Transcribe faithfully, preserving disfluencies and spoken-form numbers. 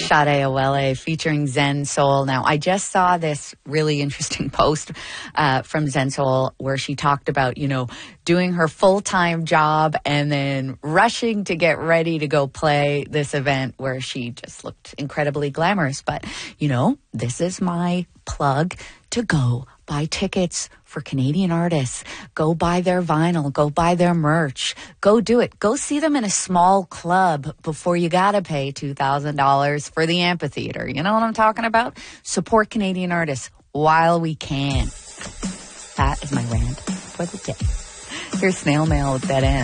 Sade Awele featuring Zen Soul. Now, I just saw this really interesting post uh, from Zen Soul where she talked about, you know, doing her full-time job and then rushing to get ready to go play this event where she just looked incredibly glamorous. But, you know, this is my plug to go buy tickets for Canadian artists. Go buy their vinyl. Go buy their merch. Go do it. Go see them in a small club before you gotta pay two thousand dollars for the amphitheater. You know what I'm talking about? Support Canadian artists while we can. That is my rant for the day. Here's Snail Mail with Dead End.